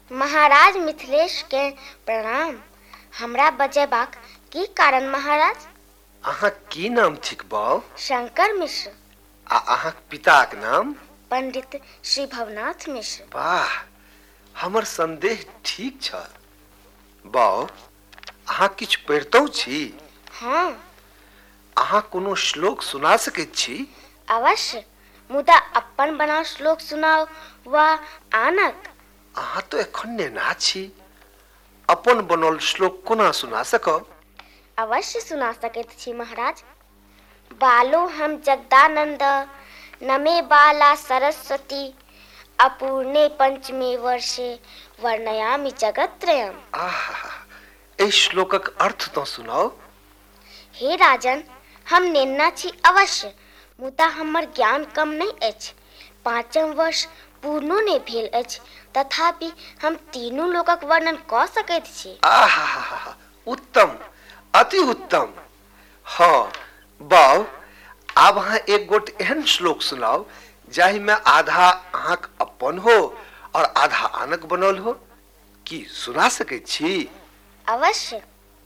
महाराज मिथिलेश के प्रणाम। हमरा बजेबाक की कारण महाराज? अहाँ की नाम थिक बाऊ? शंकर मिश्र। आ अहाँक पिताक नाम? पंडित श्री भवनाथ मिश्र। वाह, हमर संदेह ठीक छल। बाऊ, अहाँ किछु पढ़ितौ छी? हाँ। अहाँ कोनो श्लोक सुना सकैत छी? अवश्य, मुदा अपन बनाओ श्लोक सुनाओ वा आनक? अहाँ तो एखन नेना छी, अपन बनल श्लोक कोना सुना सकब? अवश्य सुना सकैत छी महाराज। बालो हम जगदानंद, नमे बाला सरस्वती, अपूर्णे पंचमे वर्षे वर्णयामि जगत्त्रयम्। आहा, एहि श्लोकक अर्थ तो सुनाओ। हे राजन, हम नेना छी अवश्य, मुदा हमर ज्ञान कम नहीं अछि। 5म वर्ष पूर्णो नहीं भेल अछि, तथापि हम तीनू लोकक वर्णन कऽ सकैत छी। आहा, उत्तम, अति उत्तम। हाँ बाऊ, आब अहाँ एक गोट एहन श्लोक सुनाओ जाहि में आधा अहाँक अपन हो और आधा आनक बनल हो। की सुना सकैत छी? अवश्य।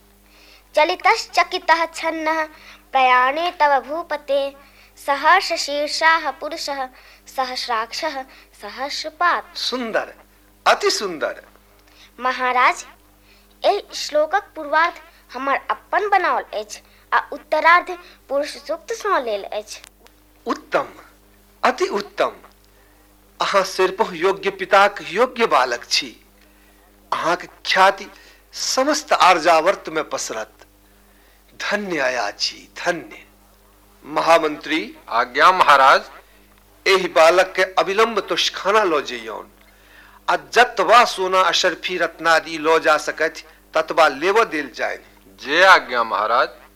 चलितश्चकितः छन्नः प्रयाणे तव भूपते, सहर्ष शीर्षाः पुरुषः सहस्राक्षः सहस्रपात्। सुंदर, अति सुंदर। महाराज, एहि श्लोकक पूर्वार्ध हमर अपन बनाओल अछि आ उत्तरार्ध पुरुष सूक्त सँ लेल अछि। उत्तम, अति उत्तम। अहाँ सिर्फ योग्य पिताक योग्य बालक छी। अहाँक ख्याति समस्त आर्यावर्त में पसरत। धन्य अयाची, धन्य। महामंत्री। आज्ञा महाराज। एहि बालक के अविलंब तुष्खाना लो जइयौन आ जतबा सोना अशरफी रत्नादि लो जा सकथ ततबा लेव देल जाय। जे आज्ञा महाराज।